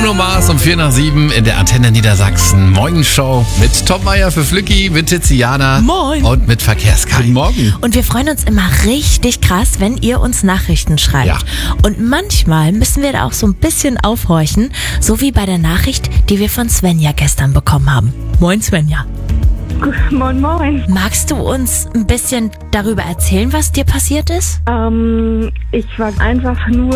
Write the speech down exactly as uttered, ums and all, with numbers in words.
Bruno Mars um vier nach sieben in der Antenne Niedersachsen Morgenshow mit Tom Meier für Flücki, mit Tiziana. Moin. Und mit Verkehrskai. Guten Morgen. Und wir freuen uns immer richtig krass, wenn ihr uns Nachrichten schreibt. Ja. Und manchmal müssen wir da auch so ein bisschen aufhorchen, so wie bei der Nachricht, die wir von Svenja gestern bekommen haben. Moin Svenja. Moin, moin. Magst du uns ein bisschen darüber erzählen, was dir passiert ist? Ähm, ich war einfach nur